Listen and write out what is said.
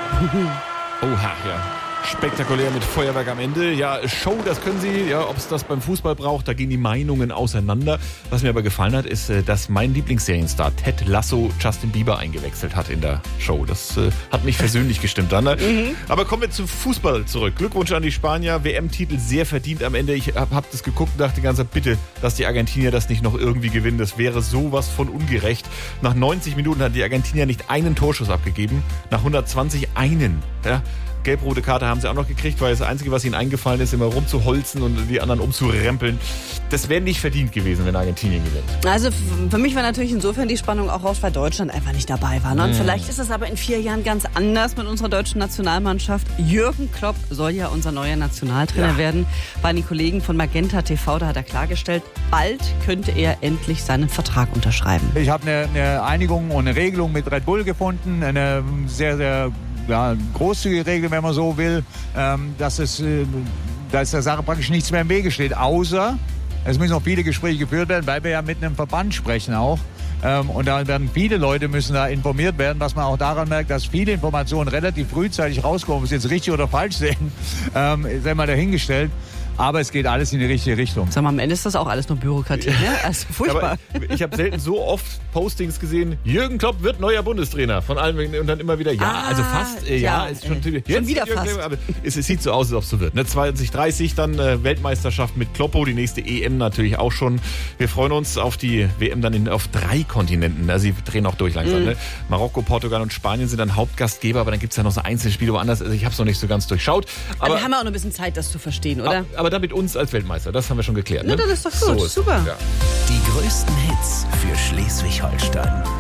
Oha, ja. Spektakulär mit Feuerwerk am Ende. Ja, Show, das können sie. Ja, ob es das beim Fußball braucht, da gehen die Meinungen auseinander. Was mir aber gefallen hat, ist, dass mein Lieblingsserienstar Ted Lasso Justin Bieber eingewechselt hat in der Show. Das hat mich persönlich gestimmt dann. Ne? Aber kommen wir zum Fußball zurück. Glückwunsch an die Spanier. WM-Titel sehr verdient am Ende. Ich hab das geguckt und dachte die ganze Zeit, bitte, dass die Argentinier das nicht noch irgendwie gewinnen. Das wäre sowas von ungerecht. Nach 90 Minuten hat die Argentinier nicht einen Torschuss abgegeben. Nach 120 einen. Ja. Gelb-rote Karte haben sie auch noch gekriegt, weil das Einzige, was ihnen eingefallen ist, immer rumzuholzen und die anderen umzurempeln. Das wäre nicht verdient gewesen, wenn Argentinien gewinnt. Also für mich war natürlich insofern die Spannung auch raus, weil Deutschland einfach nicht dabei war. Ne? Und vielleicht ist es aber in 4 Jahren ganz anders mit unserer deutschen Nationalmannschaft. Jürgen Klopp soll ja unser neuer Nationaltrainer werden. Bei den Kollegen von Magenta TV, da hat er klargestellt, bald könnte er endlich seinen Vertrag unterschreiben. Ich habe eine Einigung und eine Regelung mit Red Bull gefunden, eine sehr, sehr großzügige Regel, wenn man so will, dass der Sache praktisch nichts mehr im Wege steht, außer es müssen noch viele Gespräche geführt werden, weil wir ja mit einem Verband sprechen auch. Und da werden viele Leute müssen da informiert werden, was man auch daran merkt, dass viele Informationen relativ frühzeitig rauskommen. Ob sie jetzt richtig oder falsch sehen, ist einmal dahingestellt. Aber es geht alles in die richtige Richtung. Sag mal, am Ende ist das auch alles nur Bürokratie, ne? Also furchtbar. Aber ich habe selten so oft Postings gesehen, Jürgen Klopp wird neuer Bundestrainer. Von allen und dann immer wieder, also fast, ist schon wieder fast. Aber es sieht so aus, als ob es so wird. Ne? 2030 dann Weltmeisterschaft mit Kloppo, die nächste EM natürlich auch schon. Wir freuen uns auf die WM dann auf 3 Kontinenten. Sie drehen auch durch langsam. Ne? Marokko, Portugal und Spanien sind dann Hauptgastgeber, aber dann gibt es ja noch so Einzelspiele woanders. Also ich habe es noch nicht so ganz durchschaut. Aber wir haben ja auch noch ein bisschen Zeit, das zu verstehen, oder? Aber dann mit uns als Weltmeister, das haben wir schon geklärt. Ne? Ja, das ist doch gut, super. Ja. Die größten Hits für Schleswig-Holstein.